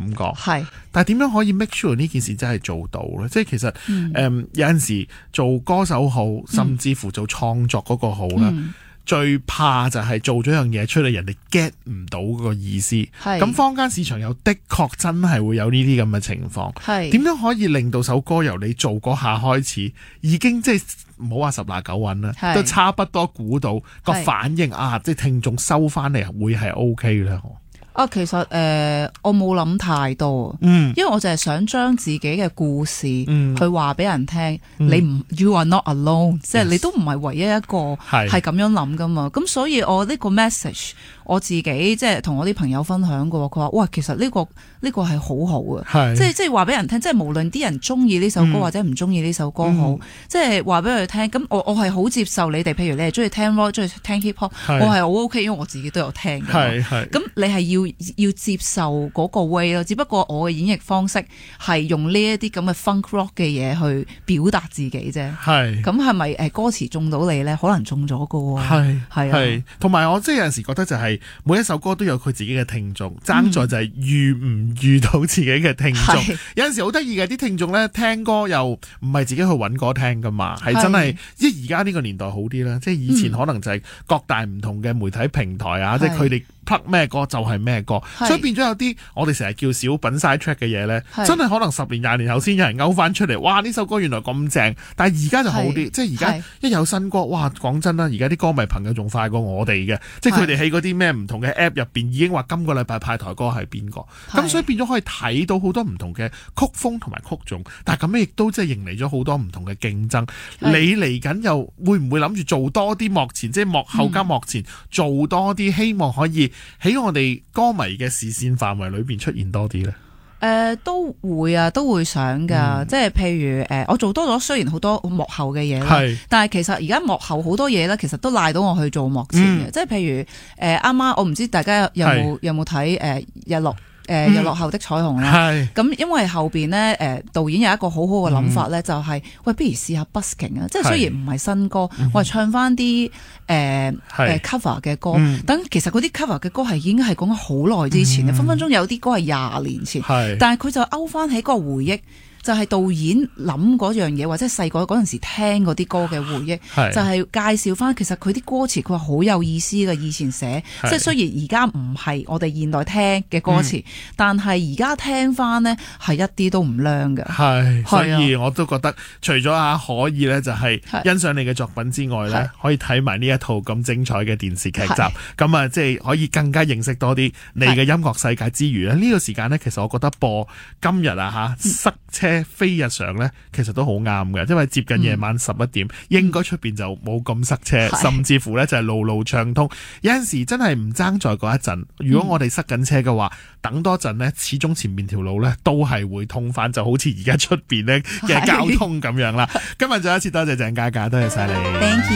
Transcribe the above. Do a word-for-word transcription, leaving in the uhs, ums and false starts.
覺。 係， 但係點樣可以 make sure 呢件事真係做到咧？即係其實誒、 嗯嗯、有陣時做歌手好，甚至乎做創作嗰個好啦。 嗯最怕就係做咗樣嘢出嚟，人哋 get 唔到嗰個意思。咁坊間市場又的確真係會有呢啲咁嘅情況。 係點樣可以令到首歌由你做嗰下開始，已經即係唔好話十拿九穩啦，都差不多估到個反應啊！即係聽眾收翻嚟會係 OK 咧。 啊，其實誒、呃，我冇諗太多， 嗯， 因為我就係想將自己嘅故事去話俾人聽， 嗯、 你唔 You are not alone，即係、 yes. 你都唔係唯一一個係咁樣諗噶嘛。咁所以我呢個 message，我自己即係同我啲朋友分享過，佢話哇，其實呢、呢個呢、呢個係好好嘅，即係即係話俾人聽，即係無論啲人中意呢首歌、嗯、或者唔中意呢首歌好，嗯、即係話俾佢聽。咁我我係好接受你哋，譬如你係中意聽 rock，中意聽 hip hop，我係好 OK，因為我自己都有聽嘅。係係，咁你係要。要接受嗰個 way 咯，只不過我嘅演繹方式係用呢一啲咁嘅 funk rock 嘅嘢去表達自己啫。係，咁係咪誒歌詞中到你咧？可能中咗噶喎。係係係，同埋我即係有陣時覺得就係每一首歌都有佢自己嘅聽眾，爭、嗯、在就係遇唔遇到自己嘅聽眾。有陣時好得意嘅啲聽眾咧，聽歌又唔係自己去揾歌聽噶嘛，係真係即係而家呢個年代好啲啦。即係以前可能就係各大唔同嘅媒體平台啊，即係佢哋 plug 咩歌就係咩歌。所以變咗有啲我哋成日叫小品 side track 嘅嘢咧，真係可能十年廿年後先有人勾翻出嚟，哇！呢首歌原來咁正，但係而家就好啲，即係而家一有新歌，哇！講真啦，而家啲歌迷朋友仲快過我哋嘅，即係佢哋喺嗰啲咩唔同嘅 app 入邊已經話今個禮拜派台歌係邊個，咁所以變咗可以睇到好多唔同嘅曲風同埋曲種，但係咁亦都即係迎嚟咗好多唔同嘅競爭。你嚟緊又會唔會諗住做多啲幕前，即係幕後加幕前、嗯、做多啲，希望可以喺我哋歌迷嘅視線範圍裏邊出現多啲咧？誒、呃，都會啊，都會想噶、嗯，即係譬如誒、呃，我做多咗，雖然好多幕後嘅嘢啦，但係其實而家幕後好多嘢咧，其實都賴到我去做幕前嘅、嗯，即係譬如誒，啱、呃、啱我唔知大家有冇有冇睇誒日落。誒、呃、日落後的彩虹啦，咁、嗯、因為後邊咧誒導演有一個好好嘅諗法咧、嗯，就係、是、喂，不如試下 busking 啊，即係雖然唔係新歌，嗯、我係唱翻啲誒誒 cover 嘅歌，等、嗯、其實嗰啲 cover 嘅歌係已經係講咗好耐之前嘅、嗯，分分鐘有啲歌係廿年前，但係佢就勾翻起嗰個回憶。就係、是、導演諗嗰樣嘢，或者細個嗰陣時聽嗰啲歌嘅回憶，就係、是、介紹翻其實佢啲歌詞佢話好有意思嘅，以前寫，即係雖然而家唔係我哋現代聽嘅歌詞，嗯、但係而家聽翻呢係一啲都唔靚嘅。係，所以我都覺得除咗啊可以呢，就係欣賞你嘅作品之外呢，可以睇埋呢一套咁精彩嘅電視劇集，咁啊即係可以更加認識多啲你嘅音樂世界之餘呢，呢、這個時間呢，其實我覺得播今日啊嚇塞車。非日常咧，其實都好啱嘅，因為接近夜晚十一點，嗯、應該出邊就冇咁塞車，甚至乎咧就係路路暢通。有陣時真係唔爭在嗰一陣，如果我哋塞緊車嘅話，嗯、等多陣咧，始終前面條路咧都係會通翻，就好似而家出邊咧嘅交通咁樣啦。今日再一次多謝鄭嘉嘉，多謝晒你。Thank you.